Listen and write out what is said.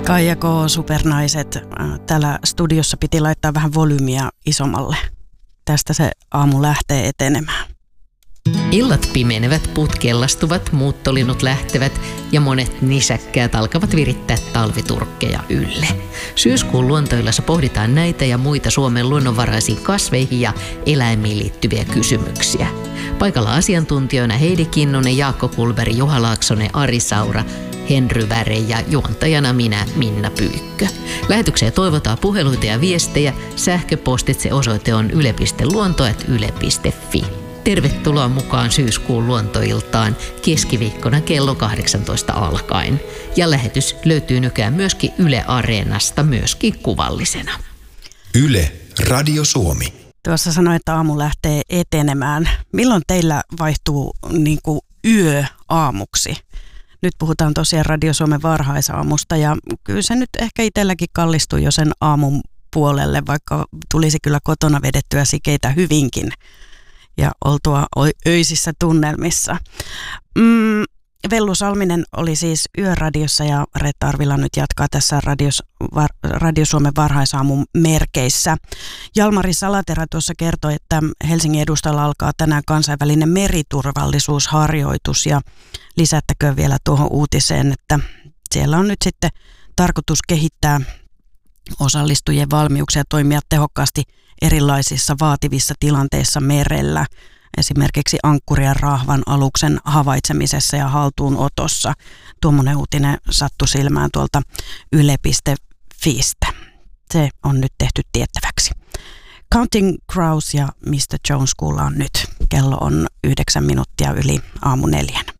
Kaija K. Supernaiset. Täällä studiossa piti laittaa vähän volyymia isommalle. Tästä se aamu lähtee etenemään. Illat pimenevät, puut kellastuvat, muuttolinnut lähtevät ja monet nisäkkäät alkavat virittää talviturkkeja ylle. Syyskuun luontoillassa pohditaan näitä ja muita Suomen luonnonvaraisiin kasveihin ja eläimiin liittyviä kysymyksiä. Paikalla asiantuntijoina Heidi Kinnunen, Jaakko Kulberg, Juha Laaksonen, Ari Saura, Henry Väre ja juontajana minä, Minna Pyykkö. Lähetykseen toivotaan puheluita ja viestejä. Sähköpostitse osoite on yle.luonto@yle.fi. Tervetuloa mukaan syyskuun luontoiltaan keskiviikkona kello 18 alkaen. Ja lähetys löytyy nykyään myöskin Yle Areenasta, myöskin kuvallisena. Yle, Radio Suomi. Tuossa sanoin, että aamu lähtee etenemään. Milloin teillä vaihtuu yö aamuksi? Nyt puhutaan tosiaan Radio Suomen varhaisaamusta ja kyllä se nyt ehkä itselläkin kallistui jo sen aamun puolelle, vaikka tulisi kyllä kotona vedettyä sikeitä hyvinkin ja oltua öisissä tunnelmissa. Vellu Salminen oli siis Yöradiossa ja Reetta Arvila nyt jatkaa tässä Radio Suomen varhaisaamun merkeissä. Jalmari Salaterä tuossa kertoi, että Helsingin edustalla alkaa tänään kansainvälinen meriturvallisuusharjoitus ja lisättäköön vielä tuohon uutiseen, että siellä on nyt sitten tarkoitus kehittää osallistujien valmiuksia toimia tehokkaasti erilaisissa vaativissa tilanteissa merellä, esimerkiksi ankkuri- ja rahvan aluksen havaitsemisessa ja haltuunotossa. Tuommoinen uutinen sattui silmään tuolta yle.fistä. Se on nyt tehty tiettäväksi. Counting Crows ja Mr. Jones kuullaan nyt. Kello on 9 minuuttia yli aamu 4.